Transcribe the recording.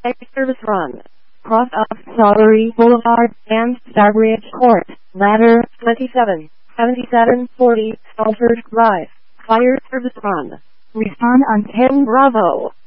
Service Run. Cross off Strawberry Boulevard and Starbridge Court. Ladder 27, 7740 Salford Drive. Fire Service Run. Respond on 10 Bravo.